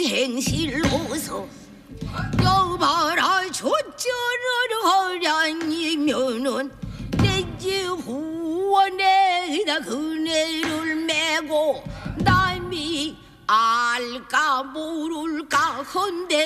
행실로서 여봐라 조전을 하려니면은 내지 후원에다 그네를 메고 남이 알까 모를까 헌데